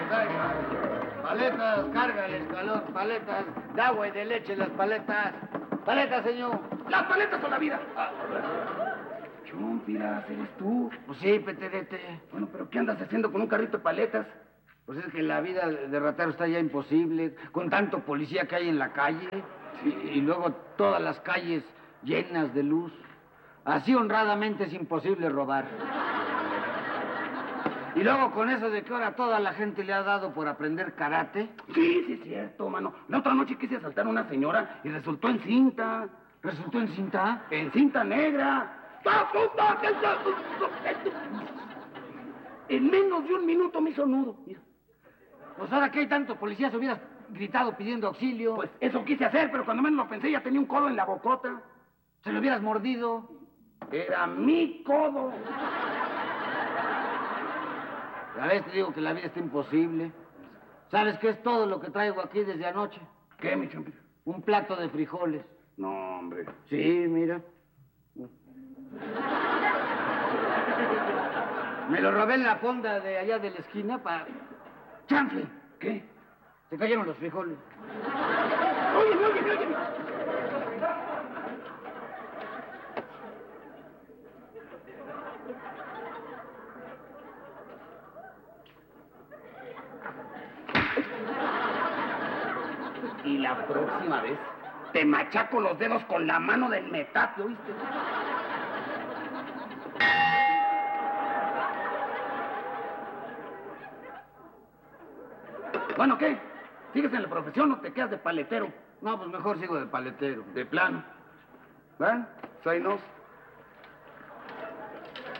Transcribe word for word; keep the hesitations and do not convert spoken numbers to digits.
traiga. Paletas, cárgales, calor, paletas, de agua y de leche las paletas. Paletas, señor. Las paletas son la vida. Ah. Chumpiras, ¿eres tú? Pues sí, peterete. Bueno, pero ¿qué andas haciendo con un carrito de paletas? Pues es que la vida de ratero está ya imposible, con tanto policía que hay en la calle. Sí. Y luego todas las calles llenas de luz. Así honradamente es imposible robar. Y luego con eso de que ahora toda la gente le ha dado por aprender karate. Sí, sí es cierto, mano. La otra noche quise asaltar a una señora y resultó en cinta. ¿Resultó en cinta? En cinta negra. En menos de un minuto me hizo nudo. Mira. Pues ahora que hay tantos policías hubieras gritado pidiendo auxilio. Pues eso quise hacer, pero cuando menos lo pensé ya tenía un codo en la bocota. Se lo hubieras mordido. Era mi codo. A veces te digo que la vida está imposible. ¿Sabes qué es todo lo que traigo aquí desde anoche? ¿Qué, mi champito? Un plato de frijoles. No, hombre. Sí, mira. Me lo robé en la fonda de allá de la esquina para... ¡Chanfle! ¿Qué? Se cayeron los frijoles. Oye, oye, oye. Y la próxima vez te machaco los dedos con la mano del metate, ¿oíste? Bueno, ¿qué? ¿Sigues en la profesión o te quedas de paletero? No, pues mejor sigo de paletero. De plano. ¿Ven? Soy nos.